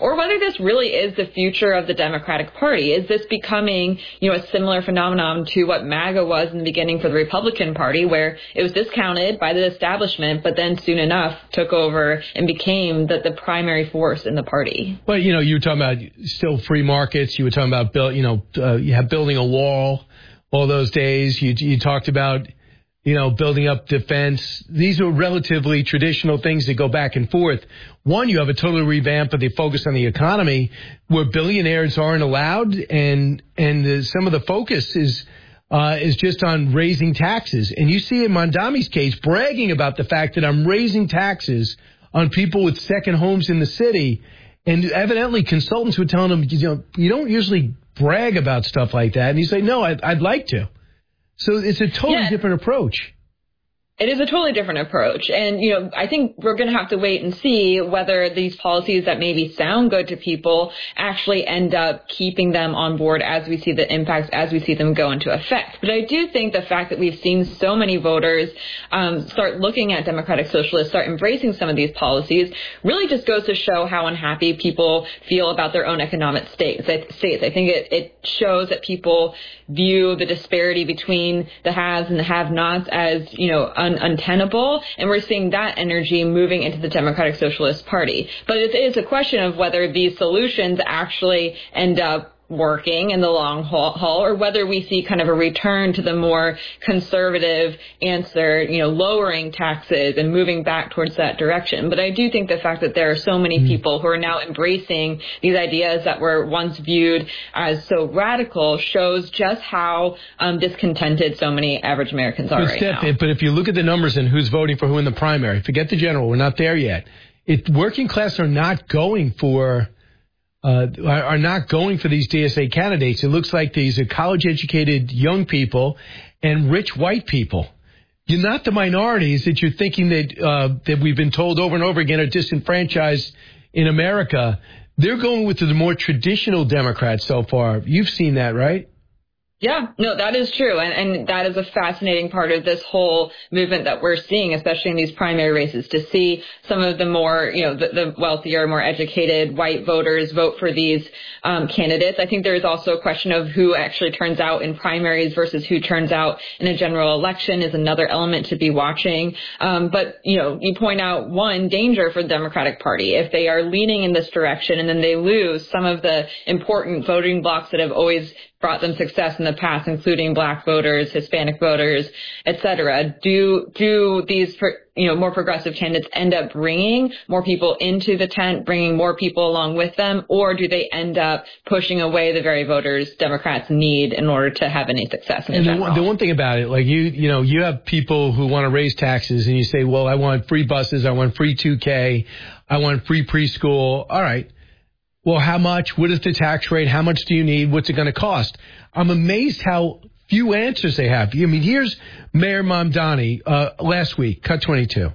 or whether this really is the future of the Democratic Party. Is this becoming, a similar phenomenon to what MAGA was in the beginning for the Republican Party, where it was discounted by the establishment, but then soon enough took over and became the primary force in the party? Well, you were talking about still free markets. You were talking about, building a wall all those days. You talked about, building up defense. These are relatively traditional things that go back and forth. One, you have a total revamp of the focus on the economy where billionaires aren't allowed, and some of the focus is just on raising taxes. And you see in Mamdani's case bragging about the fact that I'm raising taxes on people with second homes in the city. And evidently consultants were telling him, you don't usually brag about stuff like that. And he's like, no, I'd like to. So it's a totally different approach. It is a totally different approach. And, I think we're going to have to wait and see whether these policies that maybe sound good to people actually end up keeping them on board as we see the impacts, as we see them go into effect. But I do think the fact that we've seen so many voters start looking at Democratic Socialists, start embracing some of these policies, really just goes to show how unhappy people feel about their own economic states. I think it shows that people view the disparity between the haves and the have-nots as, untenable, and we're seeing that energy moving into the Democratic Socialist Party. But it is a question of whether these solutions actually end up working in the long haul, or whether we see kind of a return to the more conservative answer, lowering taxes and moving back towards that direction. But I do think the fact that there are so many people who are now embracing these ideas that were once viewed as so radical shows just how discontented so many average Americans are right now. But if you look at the numbers and who's voting for who in the primary, forget the general, we're not there yet. Working class are not going for these DSA candidates. It looks like these are college-educated young people and rich white people. You're not the minorities that you're thinking that we've been told over and over again are disenfranchised in America. They're going with the more traditional Democrats so far. You've seen that, right? Yeah, no, that is true. And that is a fascinating part of this whole movement that we're seeing, especially in these primary races, to see some of the more, the wealthier, more educated white voters vote for these candidates. I think there's also a question of who actually turns out in primaries versus who turns out in a general election is another element to be watching. But, you point out one danger for the Democratic Party. If they are leaning in this direction and then they lose some of the important voting blocks that have always brought them success in the past, including black voters, Hispanic voters, et cetera. Do these, more progressive candidates end up bringing more people into the tent, bringing more people along with them, or do they end up pushing away the very voters Democrats need in order to have any success in general? The one thing about it, like you have people who want to raise taxes, and you say, well, I want free buses, I want free 2K, I want free preschool. All right. Well, how much? What is the tax rate? How much do you need? What's it going to cost? I'm amazed how few answers they have. I mean, here's Mayor Mamdani last week, cut 22.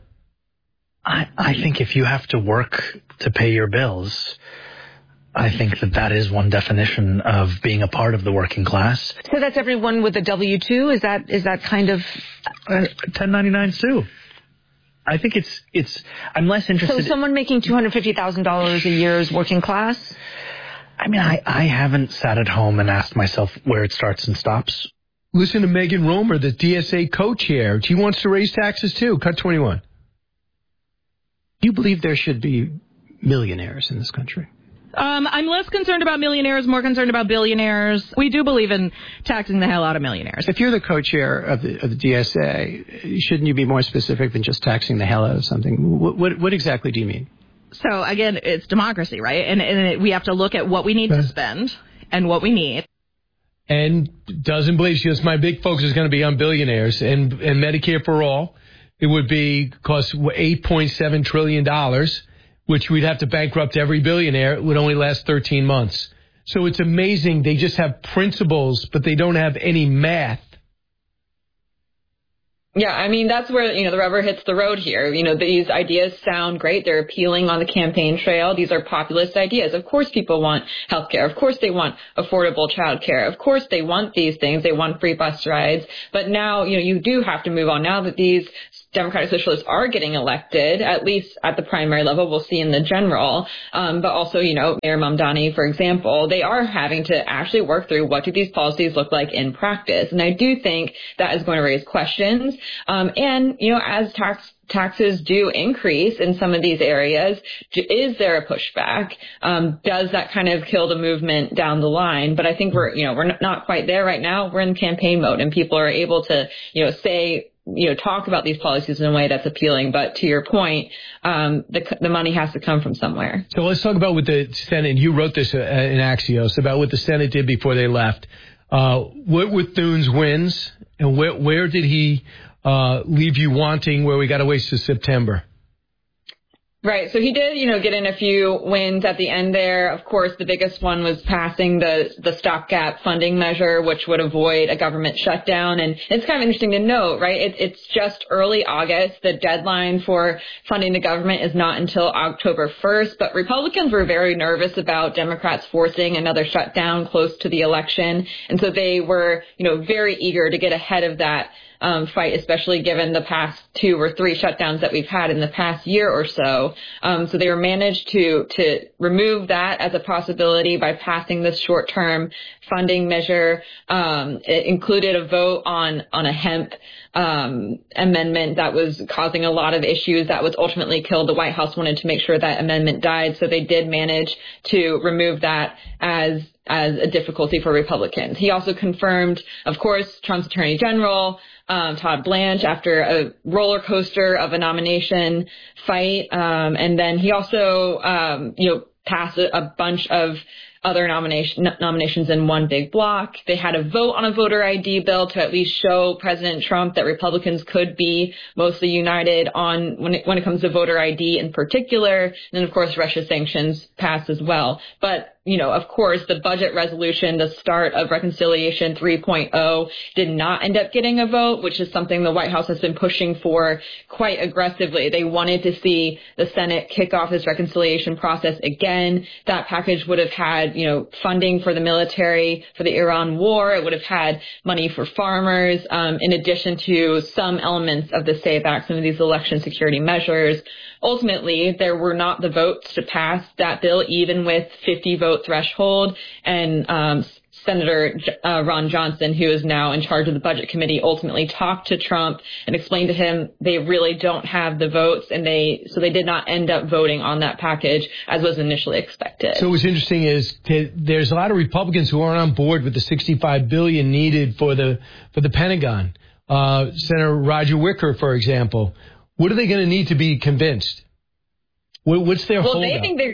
I think if you have to work to pay your bills, I think that is one definition of being a part of the working class. So that's everyone with a W-2? Is that kind of 1099 Sue? I think it's. I'm less interested. So someone making $250,000 a year is working class? I mean, I haven't sat at home and asked myself where it starts and stops. Listen to Megan Romer, the DSA co-chair. She wants to raise taxes too. Cut 21. Do you believe there should be millionaires in this country? I'm less concerned about millionaires, more concerned about billionaires. We do believe in taxing the hell out of millionaires. If you're the co-chair of the DSA, shouldn't you be more specific than just taxing the hell out of something? What exactly do you mean? So, again, it's democracy, right? And we have to look at what we need to spend and what we need. And doesn't believe she goes, my big focus is going to be on billionaires and Medicare for all. It would cost $8.7 trillion, which we'd have to bankrupt every billionaire. It would only last 13 months. So it's amazing. They just have principles, but they don't have any math. Yeah, I mean, that's where, the rubber hits the road here. These ideas sound great. They're appealing on the campaign trail. These are populist ideas. Of course people want health care. Of course they want affordable child care. Of course they want these things. They want free bus rides. But now, you do have to move on. Now that these Democratic Socialists are getting elected, at least at the primary level. We'll see in the general. But also, Mayor Mamdani, for example, they are having to actually work through what do these policies look like in practice. And I do think that is going to raise questions. As taxes do increase in some of these areas, is there a pushback? Does that kind of kill the movement down the line? But I think we're not quite there right now. We're in campaign mode, and people are able to, talk about these policies in a way that's appealing. But to your point, the money has to come from somewhere. So let's talk about what the Senate, you wrote this in Axios, about what the Senate did before they left. What were Thune's wins, and where did he leave you wanting, where we got to wait to September? Right. So he did, get in a few wins at the end there. Of course, the biggest one was passing the stopgap funding measure, which would avoid a government shutdown. And it's kind of interesting to note, right? It's just early August. The deadline for funding the government is not until October 1st. But Republicans were very nervous about Democrats forcing another shutdown close to the election. And so they were, very eager to get ahead of that fight, especially given the past 2 or 3 shutdowns that we've had in the past year or so. So they were managed to remove that as a possibility by passing this short-term funding measure. It included a vote on a hemp amendment that was causing a lot of issues that was ultimately killed. The White House wanted to make sure that amendment died, so they did manage to remove that as a difficulty for Republicans. He also confirmed, of course, Trump's Attorney General, Todd Blanche, after a roller coaster of a nomination fight. And then he also, passed a bunch of other nominations in one big block. They had a vote on a voter ID bill to at least show President Trump that Republicans could be mostly united on when it comes to voter ID in particular. And then, of course, Russia sanctions passed as well. But of course, the budget resolution, the start of Reconciliation 3.0, did not end up getting a vote, which is something the White House has been pushing for quite aggressively. They wanted to see the Senate kick off this reconciliation process again. That package would have had, funding for the military, for the Iran war. It would have had money for farmers, in addition to some elements of the SAFE Act, some of these election security measures. Ultimately, there were not the votes to pass that bill, even with 50 vote threshold. And Senator Ron Johnson, who is now in charge of the Budget Committee, ultimately talked to Trump and explained to him they really don't have the votes, and they did not end up voting on that package as was initially expected. So what's interesting is there's a lot of Republicans who aren't on board with the $65 billion needed for the Pentagon. Senator Roger Wicker, for example. What are they going to need to be convinced? What's their holdup?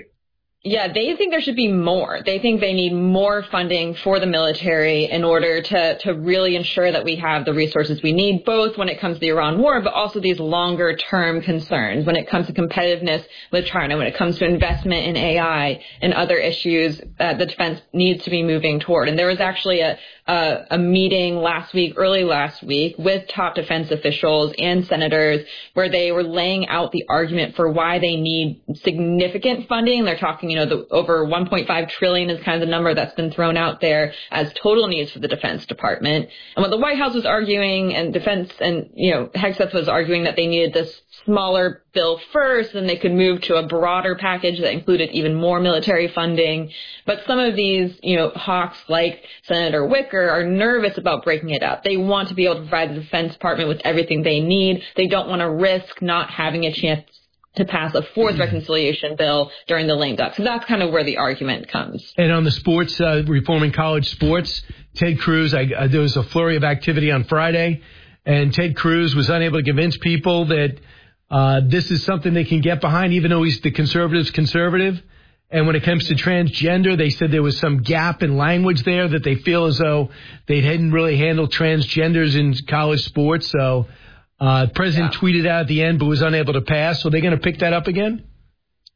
They think there should be more. They think they need more funding for the military in order to really ensure that we have the resources we need, both when it comes to the Iran war, but also these longer term concerns when it comes to competitiveness with China, when it comes to investment in AI and other issues that the defense needs to be moving toward. And there was actually a meeting early last week with top defense officials and senators where they were laying out the argument for why they need significant funding. They're talking, the over $1.5 trillion is kind of the number that's been thrown out there as total needs for the Defense Department. And what the White House was arguing, and Defense and, Hegseth was arguing that they needed this smaller bill first, then they could move to a broader package that included even more military funding. But some of these, hawks like Senator Wicker are nervous about breaking it up. They want to be able to provide the Defense Department with everything they need. They don't want to risk not having a chance to pass a fourth reconciliation bill during the lame duck. So that's kind of where the argument comes. And on the sports, reforming college sports, Ted Cruz, there was a flurry of activity on Friday, and Ted Cruz was unable to convince people that this is something they can get behind, even though he's the conservative's conservative. And when it comes to transgender, they said there was some gap in language there, that they feel as though they hadn't really handled transgenders in college sports. So the president tweeted out at the end, but was unable to pass. So they're going to pick that up again?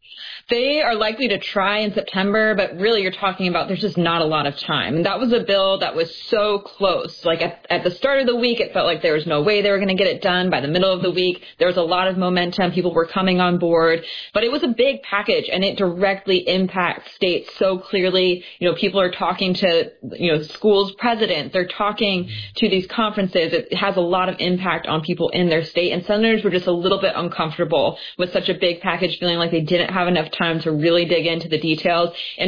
They are likely to try in September, but really you're talking about there's just not a lot of time. And that was a bill that was so close. Like at the start of the week, it felt like there was no way they were going to get it done. By the middle of the week, there was a lot of momentum. People were coming on board. But it was a big package, and it directly impacts states so clearly. People are talking to, schools' presidents. They're talking to these conferences. It has a lot of impact on people in their state. And senators were just a little bit uncomfortable with such a big package, feeling like they didn't have enough time to really dig into the details. And